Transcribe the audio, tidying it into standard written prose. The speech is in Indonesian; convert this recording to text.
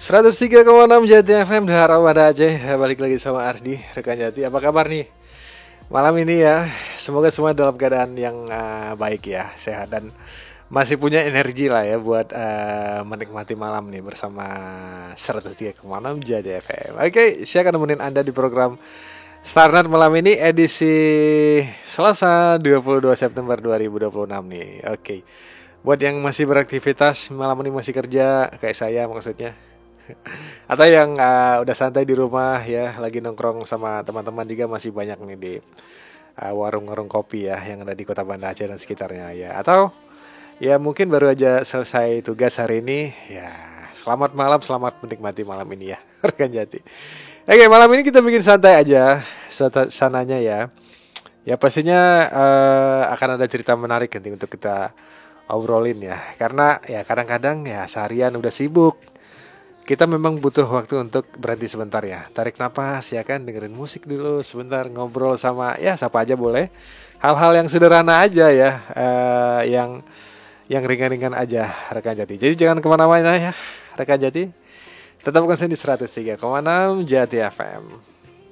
103,6 Jati FM Dahara Wada Aceh. Balik lagi sama Ardi, rekan Jati. Apa kabar nih malam ini ya? Semoga semua dalam keadaan yang baik ya, sehat dan masih punya energi lah ya buat menikmati malam nih bersama 103,6 Jati FM. Oke, saya akan nemenin Anda di program Starnet malam ini edisi Selasa 22 September 2026 nih. Oke. Buat yang masih beraktivitas malam ini, masih kerja kayak saya maksudnya, atau yang udah santai di rumah ya, lagi nongkrong sama teman-teman, juga masih banyak nih di warung-warung kopi ya yang ada di Kota Banda Aceh dan sekitarnya ya. Atau ya mungkin baru aja selesai tugas hari ini ya, selamat malam, selamat menikmati malam ini ya rekan Jati. Oke, malam ini kita bikin santai aja suasananya ya. Ya pastinya akan ada cerita menarik nanti untuk kita obrolin ya. Karena ya kadang-kadang ya seharian udah sibuk, kita memang butuh waktu untuk berhenti sebentar ya, tarik napas ya kan, dengerin musik dulu sebentar, ngobrol sama ya siapa aja boleh. Hal-hal yang sederhana aja ya, yang ringan-ringan aja rekan Jati. Jadi jangan kemana-mana ya rekan Jati, tetap konsen di 103,6 Jati FM.